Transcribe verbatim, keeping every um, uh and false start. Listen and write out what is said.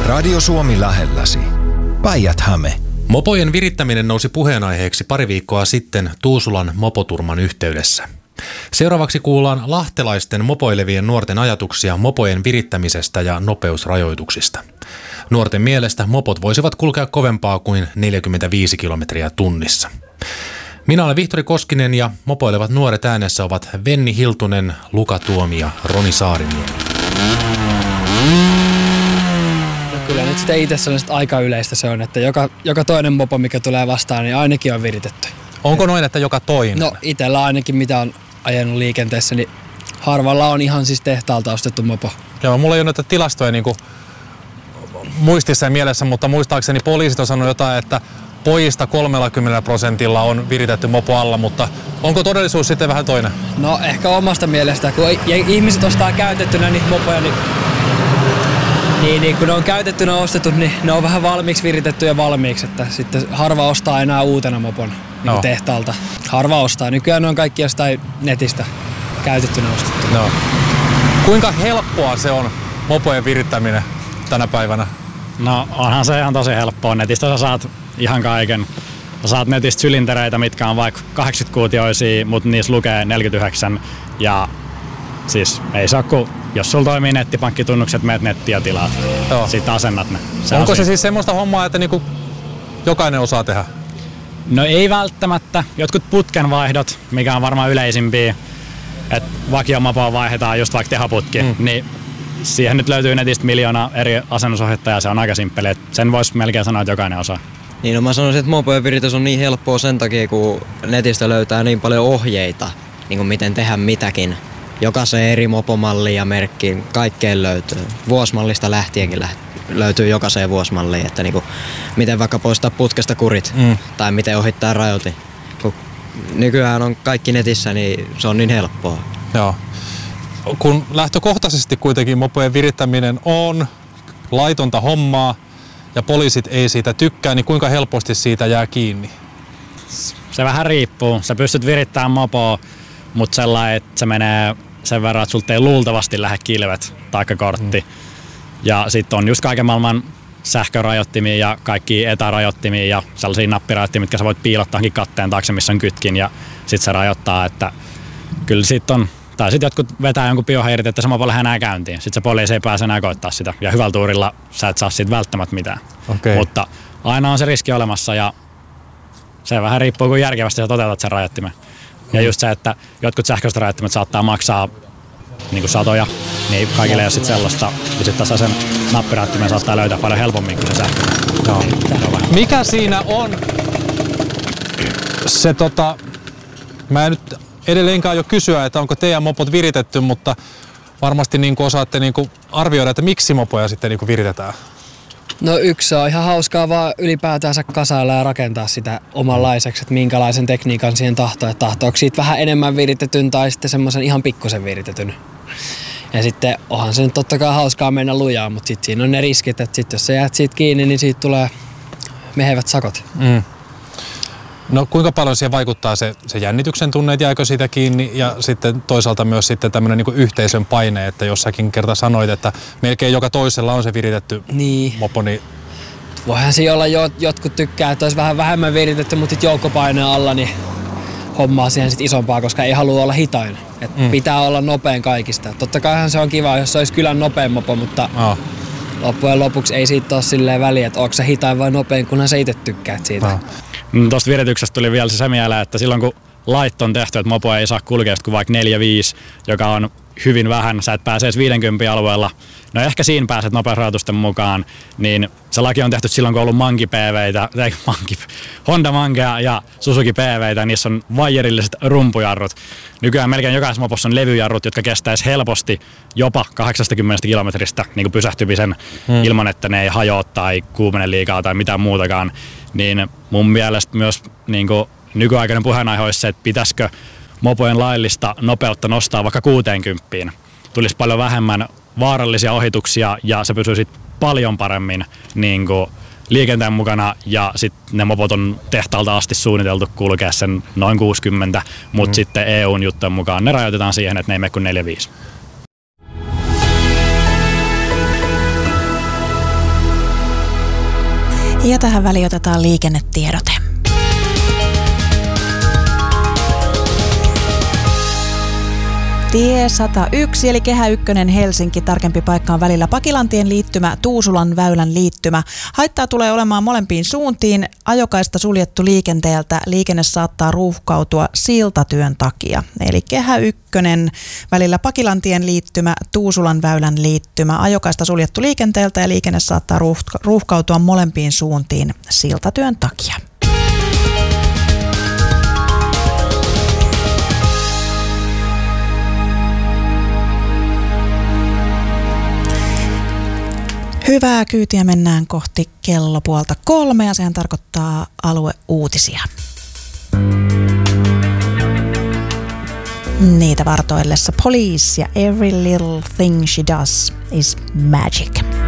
Radio Suomi lähelläsi. Päijät-Häme. Mopojen virittäminen nousi puheenaiheeksi pari viikkoa sitten Tuusulan mopoturman yhteydessä. Seuraavaksi kuullaan lahtelaisten mopoilevien nuorten ajatuksia mopojen virittämisestä ja nopeusrajoituksista. Nuorten mielestä mopot voisivat kulkea kovempaa kuin neljäkymmentäviisi kilometriä tunnissa. Minä olen Vihtori Koskinen ja mopoilevat nuoret äänessä ovat Venni Hiltunen, Luka Tuomi ja Roni Saariniemi. No kyllä nyt sitä itse sellaista aika yleistä se on, että joka, joka toinen mopo, mikä tulee vastaan, niin ainakin on viritetty. Onko noin, että joka toinen? No itsellä ainakin, mitä on ajanut liikenteessä, niin harvalla on ihan siis tehtaalta ostettu mopo. Joo, mulla ei ole näitä tilastoja niin kuin muistissa ja mielessä, mutta muistaakseni poliisit on sanonut jotain, että pojista kolmekymmentä prosentilla on viritetty mopo alla, mutta onko todellisuus sitten vähän toinen? No ehkä omasta mielestä, kun ihmiset ostaa käytettynä niitä mopoja, niin, niin, niin kun ne on käytettynä ostettu, niin ne on vähän valmiiksi viritetty ja valmiiksi, että sitten harva ostaa enää uutena mopon niin no. tehtaalta. Harva ostaa. Nykyään ne on kaikki jostain netistä käytettynä ostettu. No. Kuinka helppoa se on mopojen virittäminen tänä päivänä? No onhan se ihan tosi helppoa. Netistä sä saat ihan kaiken. Sä saat netistä sylintereitä, mitkä on vaikka kahdeksankymmentä-kuutioisia, mutta niissä lukee neljäkymmentäyhdeksän. Ja siis ei saa kun, jos sulla toimii nettipankkitunnukset, meet nettiä tilaat. Joo. Sitten asennat ne. Se Onko on se siis semmoista hommaa, että niinku jokainen osaa tehdä? No ei välttämättä. Jotkut putkenvaihdot, mikä on varmaan yleisimpiä, että vakiomopoa vaihdetaan just vaikka tehoputki, mm. niin siihen nyt löytyy netistä miljoona eri asennusohjettajaa, se on aika simppeli. Sen voisi melkein sanoa, että jokainen osaa. Niin no mä sanoisin, että mopojen viritys on niin helppoa sen takia, kun netistä löytää niin paljon ohjeita, niin kuin miten tehdä mitäkin. Jokaisen eri mopomalliin ja merkkiin, kaikkeen löytyy. Vuosmallista lähtienkin löytyy jokaiseen vuosmalliin, että niin kuin, miten vaikka poistaa putkesta kurit mm. tai miten ohittaa rajoitin. Kun nykyään on kaikki netissä, niin se on niin helppoa. Joo. Kun lähtökohtaisesti kuitenkin mopojen virittäminen on laitonta hommaa ja poliisit ei siitä tykkää, niin kuinka helposti siitä jää kiinni? Se vähän riippuu. Sä pystyt virittämään mopoa, mutta sellainen, että se menee sen verran, että sulta ei luultavasti lähde kilvet tai kortti. Mm. Ja sitten on just kaiken maailman sähkörajoittimia ja kaikki etärajoittimia ja sellaisia nappirajoittimia, mitkä sä voit piilottaakin katteen taakse, missä on kytkin ja sit se rajoittaa, että kyllä sit on. Tai sitten jotkut vetää jonkun bioheirit, että se mopo lähde enää käyntiin. Sitten se poliisi ei pääse enää koittaa sitä. Ja hyvällä tuurilla sä et saa siitä välttämättä mitään. Okay. Mutta aina on se riski olemassa ja se vähän riippuu, kun järkevästi sä toteutat sen rajoittimen. Ja just se, että jotkut sähköiset rajoittimet saattaa maksaa niin kuin satoja, niin kaikille ei ole sitten sellaista. Ja sitten taas sen nappirajoittimen saattaa löytää paljon helpommin kuin se sähköinen. Joo. Mikä siinä on se tota... Mä en nyt edelleenkaan jo kysyä, että onko teidän mopot viritetty, mutta varmasti niin kuin osaatte niin kuin arvioida, että miksi mopoja sitten niin kuin viritetään. No yksi on ihan hauskaa vaan ylipäätänsä kasailla ja rakentaa sitä omanlaiseksi, että minkälaisen tekniikan siihen tahtoo. Että tahtooko siitä vähän enemmän viritetyn tai sitten semmoisen ihan pikkusen viritetyn. Ja sitten onhan se nyt totta kai hauskaa mennä lujaa, mutta sitten siinä on ne riskit, että sit jos sä jäät siitä kiinni, niin siitä tulee mehevät sakot. Mm. No kuinka paljon siihen vaikuttaa se, se jännityksen tunne, että jääkö siitä kiinni ja sitten toisaalta myös sitten tämmöinen niin kuin yhteisön paine, että jossakin kerta sanoit, että melkein joka toisella on se viritetty niin. mopo, niin... Voihan siinä olla, jo, jotkut tykkää, että olisi vähän vähemmän viritetty, mutta sitten joukkopaineen alla niin hommaa siihen sitten isompaa, koska ei halua olla hitain. Et mm. pitää olla nopein kaikista. Totta kaihan se on kiva, jos se olisi kylän nopein mopo, mutta oh. loppujen lopuksi ei siitä ole silleen väliä, että onko se hitain vai nopein, kunhan sä itse tykkäät siitä. Oh. Tuosta virityksestä tuli vielä se mieleen, että silloin kun lait on tehty, että mopo ei saa kulkea kuin vaikka neljä viisi, joka on hyvin vähän, sä et pääse edes viidenkymmenen alueella, no ehkä siinä pääset nopeusrajoitusten mukaan, niin se laki on tehty silloin, kun on ollut Manki P V:itä, ei Manki, Honda Mankea ja Suzuki P V:itä, niissä on vaijerilliset rumpujarrut. Nykyään melkein jokaisessa mopossa on levyjarrut, jotka kestäisi helposti jopa kahdeksankymmentä kilometristä niin kuin pysähtymisen hmm. ilman, että ne ei hajoa tai kuumene liikaa tai mitään muutakaan. Niin mun mielestä myös niin kuin nykyaikainen puheenaihe olisi se, että pitäisikö mopojen laillista nopeutta nostaa vaikka kuuteenkymppiin. Tulisi paljon vähemmän vaarallisia ohituksia ja se pysyisi paljon paremmin niin kuin liikenteen mukana ja sitten ne mopot on tehtaalta asti suunniteltu kulkea sen noin kuusikymmentä, mutta mm. sitten E U:n juttujen mukaan ne rajoitetaan siihen, että ne ei mene kuin neljä viisi. Ja tähän väliin otetaan liikennetiedote. Tie sata yksi eli Kehä ykkönen Helsinki, tarkempi paikka on välillä Pakilantien liittymä, Tuusulan väylän liittymä. Haittaa tulee olemaan molempiin suuntiin, ajokaista suljettu liikenteeltä, liikenne saattaa ruuhkautua siltatyön takia. Eli Kehä ykkönen välillä Pakilantien liittymä, Tuusulan väylän liittymä, ajokaista suljettu liikenteeltä ja liikenne saattaa ruuhkautua molempiin suuntiin siltatyön takia. Hyvää kyytiä, mennään kohti kello puolta kolme ja sehän tarkoittaa alueuutisia. Niitä vartoillessa Police ja Every Little Thing She Does is Magic.